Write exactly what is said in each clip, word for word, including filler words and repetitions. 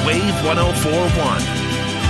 Wave one oh four point one.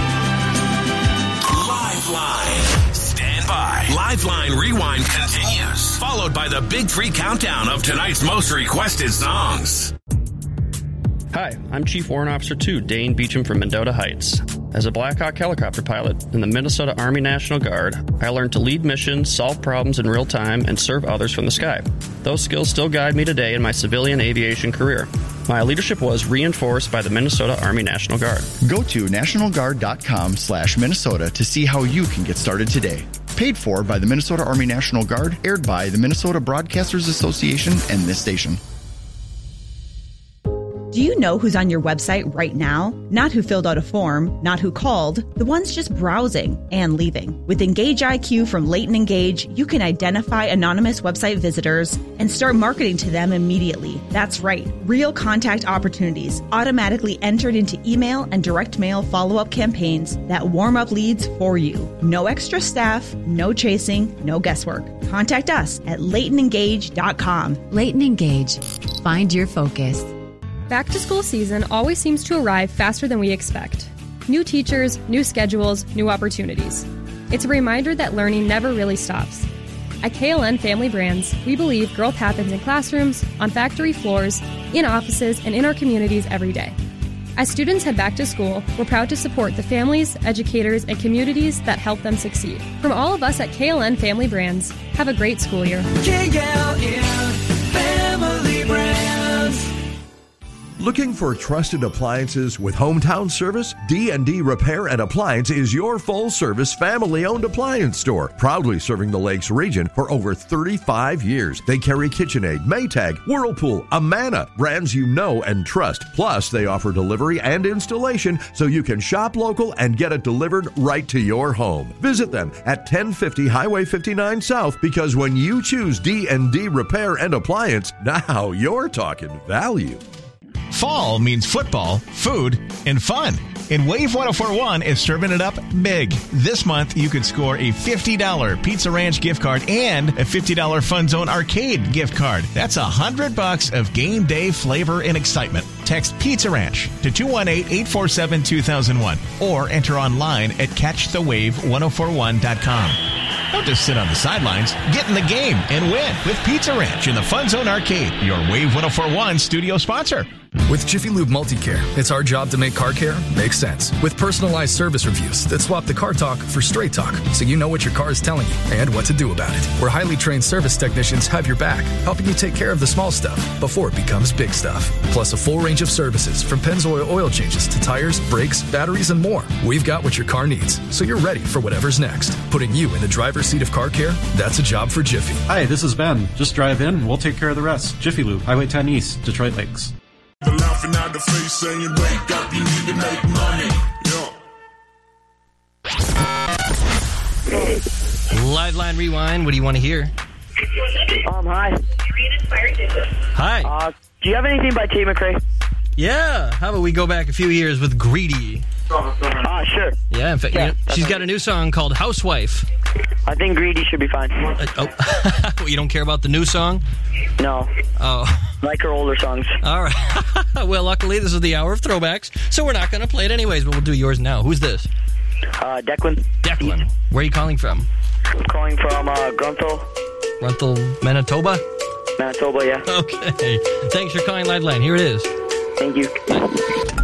Liveline. Stand by. Liveline Rewind continues, followed by the Big Free Countdown of tonight's most requested songs. Hi, I'm Chief Warrant Officer two, Dane Beecham from Mendota Heights. As a Black Hawk helicopter pilot in the Minnesota Army National Guard, I learned to lead missions, solve problems in real time, and serve others from the sky. Those skills still guide me today in my civilian aviation career. My leadership was reinforced by the Minnesota Army National Guard. Go to nationalguard.com slash Minnesota to see how you can get started today. Paid for by the Minnesota Army National Guard, aired by the Minnesota Broadcasters Association and this station. Do you know who's on your website right now? Not who filled out a form, not who called, the ones just browsing and leaving. With Engage I Q from Leighton Engage, you can identify anonymous website visitors and start marketing to them immediately. That's right, real contact opportunities automatically entered into email and direct mail follow-up campaigns that warm up leads for you. No extra staff, no chasing, no guesswork. Contact us at leighton engage dot com. Leighton Engage. Find your focus. Back to school season always seems to arrive faster than we expect. New teachers, new schedules, new opportunities. It's a reminder that learning never really stops. At K L N Family Brands, we believe growth happens in classrooms, on factory floors, in offices, and in our communities every day. As students head back to school, we're proud to support the families, educators, and communities that help them succeed. From all of us at K L N Family Brands, have a great school year. K L N Family Brands. Looking for trusted appliances with hometown service? D and D Repair and Appliance is your full-service, family-owned appliance store, proudly serving the Lakes region for over thirty-five years. They carry KitchenAid, Maytag, Whirlpool, Amana, brands you know and trust. Plus, they offer delivery and installation so you can shop local and get it delivered right to your home. Visit them at ten fifty Highway fifty-nine South, because when you choose D and D Repair and Appliance, now you're talking value. Fall means football, food, and fun. And Wave one oh four point one is serving it up big. This month, you could score a fifty dollars Pizza Ranch gift card and a fifty dollars Fun Zone Arcade gift card. That's one hundred bucks of game day flavor and excitement. Text Pizza Ranch to two one eight, eight four seven, two thousand one or enter online at catch the wave one oh four one dot com. Don't just sit on the sidelines. Get in the game and win with Pizza Ranch in the Fun Zone Arcade, your Wave one oh four point one studio sponsor. With Jiffy Lube Multicare, it's our job to make car care make sense. With personalized service reviews that swap the car talk for straight talk, so you know what your car is telling you and what to do about it. Where highly trained service technicians have your back, helping you take care of the small stuff before it becomes big stuff. Plus a full range of services from Pennzoil oil changes to tires, brakes, batteries, and more. We've got what your car needs, so you're ready for whatever's next. Putting you in the driver's seat of car care, that's a job for Jiffy. Hi, this is Ben. Just drive in, we'll take care of the rest. Jiffy Lube, Highway ten East, Detroit Lakes. They're laughing at the face saying, wake up, you need to make money. Yeah. Liveline Rewind, what do you want to hear? Um, hi. Hi. Uh, do you have anything by Tate McRae? Yeah. How about we go back a few years with Greedy? Ah, sure. Yeah, in fact, yeah, you know, she's got a new song called Housewife. I think Greedy should be fine. Uh, oh, you don't care about the new song? No. Oh. I like her older songs. All right. Well, luckily, this is the hour of throwbacks, so we're not going to play it anyways, but we'll do yours now. Who's this? Uh, Declan. Declan. Where are you calling from? I'm calling from uh, Grunthal. Grunthal, Manitoba? Manitoba, yeah. Okay. Thanks for calling Liveline. Here it is. Thank you.